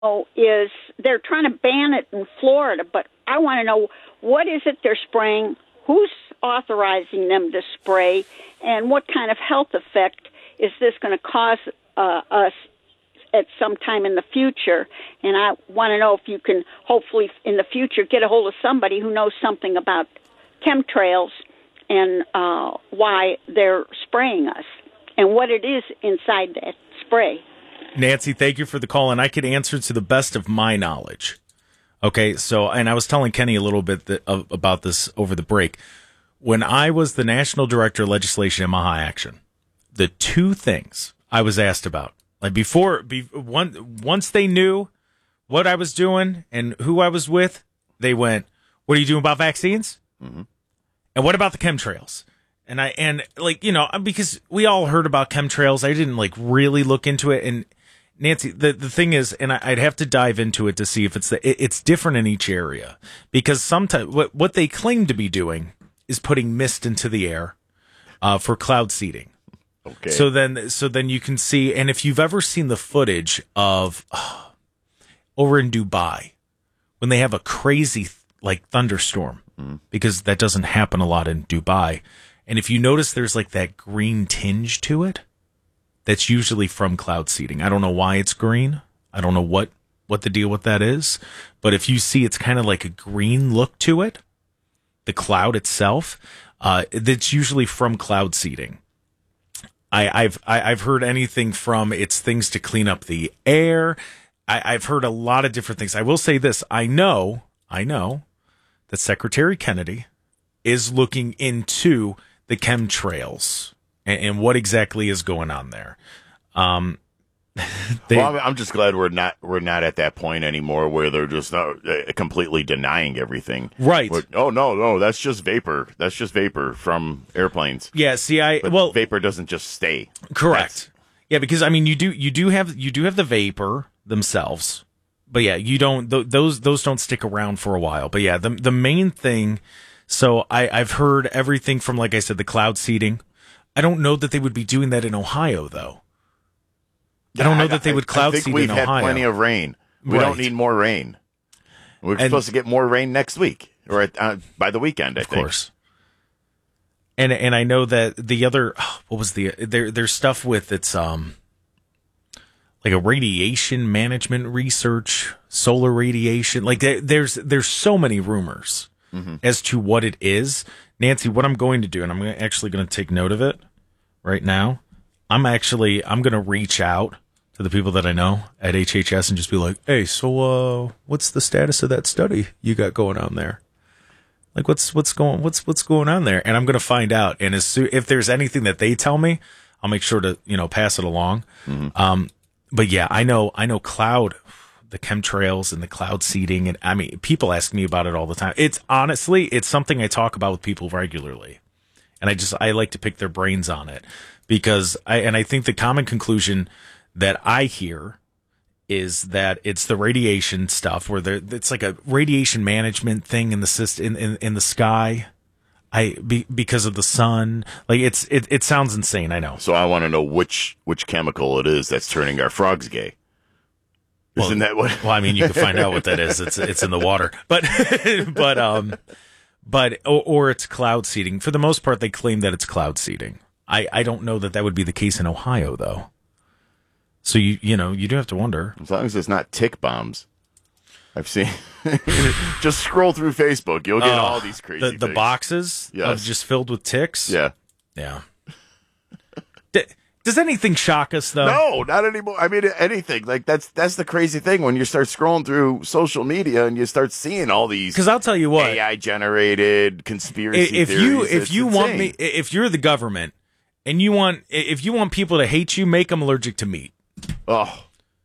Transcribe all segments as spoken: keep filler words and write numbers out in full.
know is they're trying to ban it in Florida, but I want to know what is it they're spraying, who's authorizing them to spray, and what kind of health effect is this going to cause uh, us at some time in the future. And I want to know if you can hopefully in the future get a hold of somebody who knows something about chemtrails and uh, why they're spraying us and what it is inside that spray. Nancy, thank you for the call, and I can answer to the best of my knowledge. Okay, so, and I was telling Kenny a little bit that, uh, about this over the break. When I was the National Director of Legislation at Maha Action, the two things I was asked about, like before, be, one, once they knew what I was doing and who I was with, they went, "What are you doing about vaccines? Mm-hmm. And what about the chemtrails?" And I, and like, you know, because we all heard about chemtrails, I didn't like really look into it. And Nancy, the, the thing is, and I, I'd have to dive into it to see if it's the, it, it's different in each area, because sometimes what, what they claim to be doing is putting mist into the air, uh, for cloud seeding. Okay. So then, so then you can see, and if you've ever seen the footage of, uh, over in Dubai, when they have a crazy like thunderstorm, mm. because that doesn't happen a lot in Dubai. And if you notice, there's like that green tinge to it. That's usually from cloud seeding. I don't know why it's green. I don't know what, what the deal with that is. But if you see, it's kind of like a green look to it, the cloud itself, uh, that's usually from cloud seeding. I, I've I, I've heard anything from it's things to clean up the air. I, I've heard a lot of different things. I will say this: I know, I know that Secretary Kennedy is looking into the chemtrails and, and what exactly is going on there. Um, they, well, I'm just glad we're not we're not at that point anymore where they're just uh, completely denying everything. Right? We're, oh no, no, that's just vapor. That's just vapor from airplanes. Yeah. See, I but well, vapor doesn't just stay. Correct. That's, yeah, because I mean, you do you do have you do have the vapor themselves, but yeah, you don't th- those those don't stick around for a while. But yeah, the the main thing. So I, I've heard everything from, like I said, the cloud seeding. I don't know that they would be doing that in Ohio, though. I don't know that they would cloud seed in Ohio. I think we've had plenty of rain. We right. don't need more rain. We're and, supposed to get more rain next week, or at, uh, by the weekend, I of think. Of course. And and I know that the other, what was the, there? there's stuff with it's um like a radiation management research, solar radiation. Like there, there's there's so many rumors. Mm-hmm. As to what it is. Nancy, what I'm going to do, and I'm actually going to take note of it right now. I'm actually, I'm going to reach out to the people that I know at H H S and just be like, "Hey, so uh, what's the status of that study you got going on there? Like, what's what's going what's what's going on there?" And I'm going to find out. And as soon, if there's anything that they tell me, I'll make sure to you know pass it along. Mm-hmm. Um, but yeah, I know I know cloud. The chemtrails and the cloud seeding. And I mean, people ask me about it all the time. It's honestly, it's something I talk about with people regularly. And I just, I like to pick their brains on it because I, and I think the common conclusion that I hear is that it's the radiation stuff where there, it's like a radiation management thing in the system, in, in, in the sky. I, be, because of the sun, like it's, it, it sounds insane. I know. So I want to know which, which chemical it is that's turning our frogs gay. Well, Isn't that what? well, I mean, you can find out what that is. It's it's in the water, but but um, but or, or it's cloud seeding. For the most part, they claim that it's cloud seeding. I, I don't know that that would be the case in Ohio, though. So you you know you do have to wonder. As long as it's not tick bombs. I've seen. Just scroll through Facebook, you'll get uh, all these crazy the, things. The boxes yes. of just filled with ticks. Yeah, yeah. D- Does anything shock us, though? No, not anymore. I mean, anything. Like, that's that's the crazy thing when you start scrolling through social media and you start seeing all these... Because I'll tell you what... A I-generated conspiracy if theories. You, if it's you insane. want me... If you're the government and you want... If you want people to hate you, make them allergic to meat. Oh.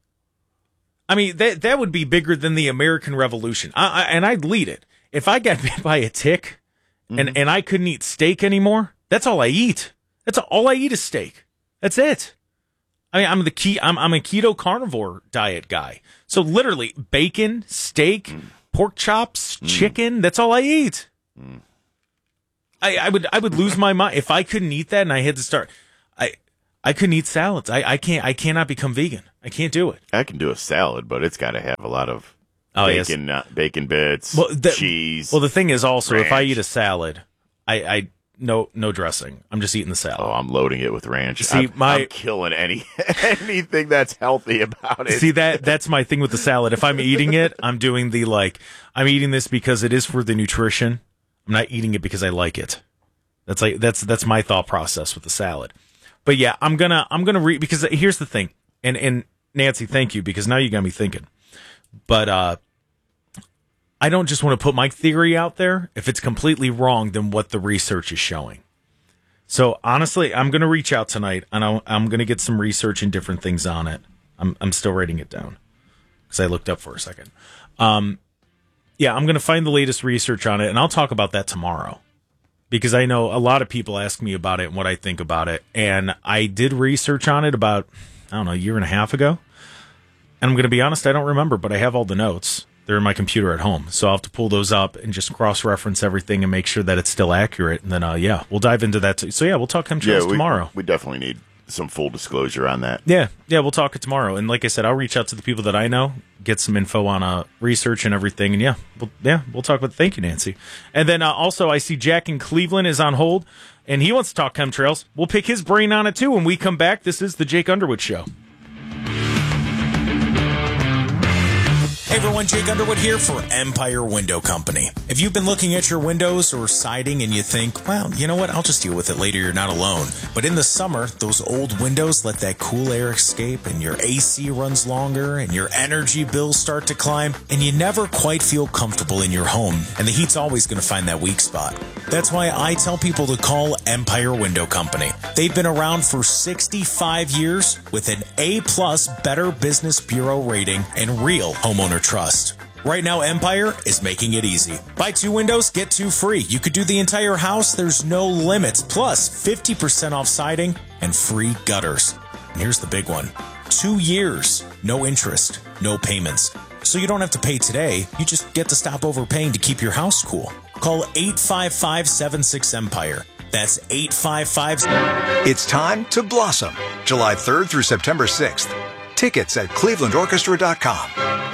I mean, that that would be bigger than the American Revolution. I, I, and I'd lead it. If I got bit by a tick mm-hmm. and, and I couldn't eat steak anymore, that's all I eat. That's all I eat is steak. That's it. I mean, I'm the key. I'm I'm a keto carnivore diet guy. So literally, bacon, steak, mm. pork chops, mm. chicken. That's all I eat. Mm. I, I would I would lose my mind if I couldn't eat that and I had to start. I I couldn't eat salads. I, I can't. I cannot become vegan. I can't do it. I can do a salad, but it's got to have a lot of oh, bacon, yes. uh, bacon bits, well, the, cheese. Well, the thing is also, ranch. if I eat a salad, I, I no no dressing. I'm just eating the salad. Oh, I'm loading it with ranch. See, I'm, my I'm killing any anything that's healthy about it. See that that's my thing with the salad. If I'm eating it, I'm doing the like. I'm eating this because it is for the nutrition. I'm not eating it because I like it. That's like that's that's my thought process with the salad. But yeah, I'm gonna I'm gonna read because here's the thing, and and Nancy, thank you because now you got me thinking. But uh, I don't just want to put my theory out there. If it's completely wrong, then what the research is showing. So honestly, I'm gonna reach out tonight, and I'm, I'm gonna get some research and different things on it. I'm I'm still writing it down because I looked up for a second. Um, yeah, I'm gonna find the latest research on it, and I'll talk about that tomorrow. Because I know a lot of people ask me about it and what I think about it. And I did research on it about, I don't know, a year and a half ago. And I'm going to be honest, I don't remember, but I have all the notes. They're in my computer at home. So I'll have to pull those up and just cross-reference everything and make sure that it's still accurate. And then, uh, yeah, we'll dive into that. Too. So, yeah, we'll talk chemtrails yeah, we, tomorrow. We definitely need some full disclosure on that. Yeah, yeah, we'll talk it tomorrow. And like I said, I'll reach out to the people that I know, get some info on uh, research and everything. And yeah, we'll, yeah, we'll talk about. Thank you, Nancy. And then uh, also, I see Jack in Cleveland is on hold, and he wants to talk chemtrails. We'll pick his brain on it too when we come back. This is the Jake Underwood Show. Hey everyone, Jake Underwood here for Empire Window Company. If you've been looking at your windows or siding and you think, well, you know what, I'll just deal with it later, you're not alone. But in the summer, those old windows let that cool air escape and your A C runs longer and your energy bills start to climb and you never quite feel comfortable in your home. And the heat's always going to find that weak spot. That's why I tell people to call Empire Window Company. They've been around for sixty-five years with an A-plus Better Business Bureau rating and real homeowner trust. Right now, Empire is making it easy. Buy two windows, get two free. You could do the entire house. There's no limits. Plus, fifty percent off siding and free gutters. And here's the big one. Two years, no interest, no payments. So you don't have to pay today. You just get to stop overpaying to keep your house cool. Call eight five five, seven six, Empire. That's eight five five... It's time to blossom. July third through September sixth. Tickets at cleveland orchestra dot com.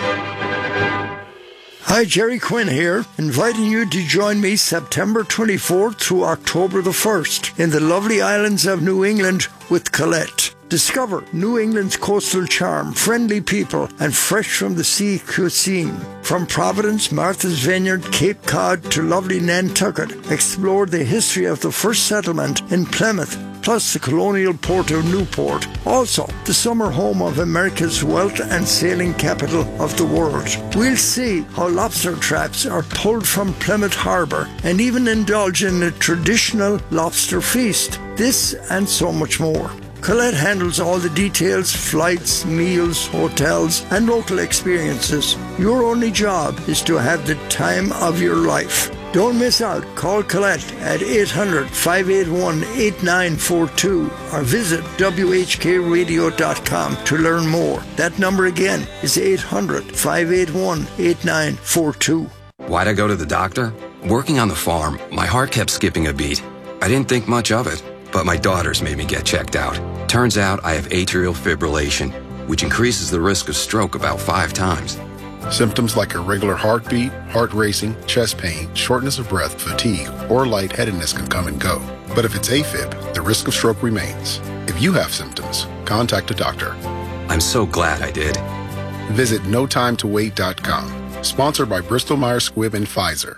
Hi, Jerry Quinn here, inviting you to join me September twenty-fourth through October the first in the lovely islands of New England with Colette. Discover New England's coastal charm, friendly people, and fresh-from-the-sea cuisine. From Providence, Martha's Vineyard, Cape Cod to lovely Nantucket, explore the history of the first settlement in Plymouth, plus the colonial port of Newport. Also, the summer home of America's wealth and sailing capital of the world. We'll see how lobster traps are pulled from Plymouth Harbour and even indulge in a traditional lobster feast. This and so much more. Colette handles all the details, flights, meals, hotels, and local experiences. Your only job is to have the time of your life. Don't miss out. Call Colette at eight hundred, five eight one, eight nine four two or visit w h k radio dot com to learn more. That number again is eight hundred, five eight one, eight nine four two. Why'd I go to the doctor? Working on the farm, my heart kept skipping a beat. I didn't think much of it, but my daughters made me get checked out. Turns out I have atrial fibrillation, which increases the risk of stroke about five times. Symptoms like irregular heartbeat, heart racing, chest pain, shortness of breath, fatigue, or lightheadedness can come and go. But if it's AFib, the risk of stroke remains. If you have symptoms, contact a doctor. I'm so glad I did. Visit no time to wait dot com. Sponsored by Bristol Myers Squibb and Pfizer.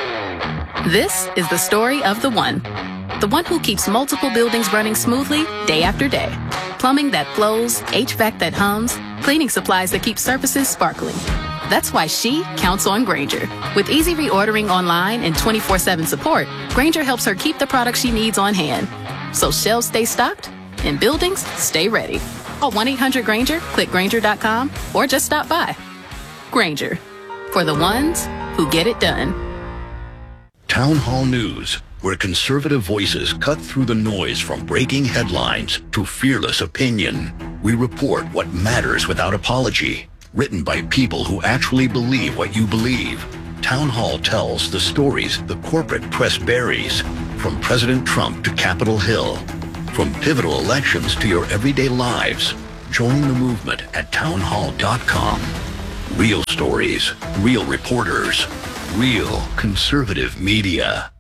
This is the story of the one. The one who keeps multiple buildings running smoothly day after day. Plumbing that flows, H V A C that hums, cleaning supplies that keep surfaces sparkling. That's why she counts on Grainger. With easy reordering online and twenty-four seven support, Grainger helps her keep the products she needs on hand. So shelves stay stocked and buildings stay ready. Call one eight hundred Grainger, click Grainger dot com, or just stop by. Grainger, for the ones who get it done. Town Hall News, where conservative voices cut through the noise from breaking headlines to fearless opinion. We report what matters without apology. Written by people who actually believe what you believe. Town Hall tells the stories the corporate press buries, from President Trump to Capitol Hill. From pivotal elections to your everyday lives, join the movement at townhall dot com. Real stories, real reporters, real conservative media.